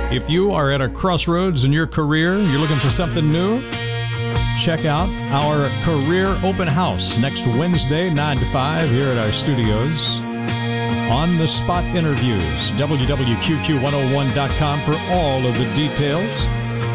If you are at a crossroads in your career, you're looking for something new, check out our career open house next Wednesday, 9 to 5, here at our studios. On-the-spot interviews, wwqq101.com for all of the details.